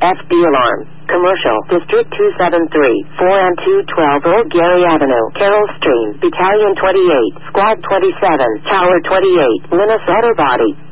FD alarm. Commercial, District 273, 4 and 212 Old Gary Avenue, Carroll Stream, Battalion 28, Squad 27, Tower 28, Minnesota Body.